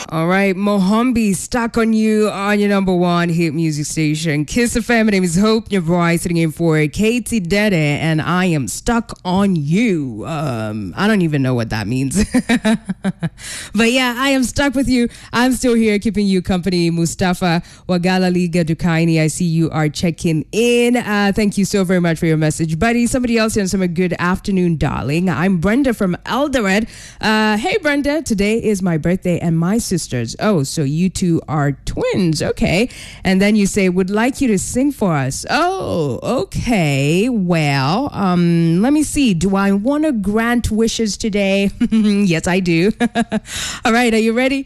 All right, Mohombi, stuck on you on your number one hit music station, Kiss FM. My name is Hope, your voice sitting in for Katie Dede, and I am stuck on you. I don't even know what that means. But yeah, I am stuck with you. I'm still here keeping you company. Mustafa Wagala Liga Dukaini, I see you are checking in. Thank you so very much for your message, buddy. Somebody else here, some good afternoon, darling. I'm Brenda from Eldoret. Hey, Brenda, today is my birthday and my sisters. Oh, so you two are twins. Okay. And then you say, would like you to sing for us. Oh, okay. Well, let me see. Do I want to grant wishes today? Yes, I do. All right. Are you ready?